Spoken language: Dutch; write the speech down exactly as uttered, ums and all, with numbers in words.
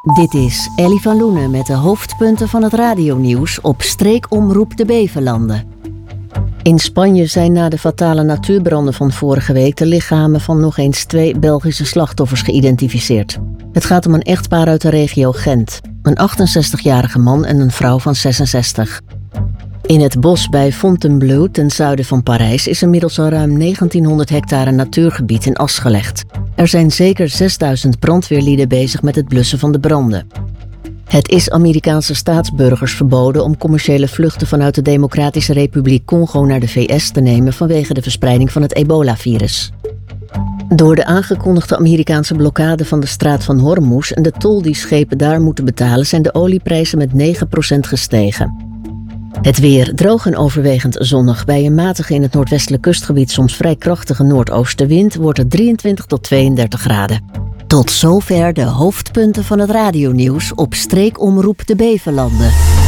Dit is Ellie van Loenen met de hoofdpunten van het radionieuws op streekomroep de Beverlanden. In Spanje zijn na de fatale natuurbranden van vorige week de lichamen van nog eens twee Belgische slachtoffers geïdentificeerd. Het gaat om een echtpaar uit de regio Gent, een achtenzestigjarige man en een vrouw van zesenzestig. In het bos bij Fontainebleau ten zuiden van Parijs is inmiddels al ruim negentienhonderd hectare natuurgebied in as gelegd. Er zijn zeker zesduizend brandweerlieden bezig met het blussen van de branden. Het is Amerikaanse staatsburgers verboden om commerciële vluchten vanuit de Democratische Republiek Congo naar de V S te nemen vanwege de verspreiding van het ebola-virus. Door de aangekondigde Amerikaanse blokkade van de straat van Hormuz en de tol die schepen daar moeten betalen zijn de olieprijzen met negen procent gestegen. Het weer droog en overwegend zonnig. Bij een matige in het noordwestelijk kustgebied soms vrij krachtige noordoostenwind wordt het drieëntwintig tot tweeëndertig graden. Tot zover de hoofdpunten van het radionieuws op streekomroep de Beverlanden.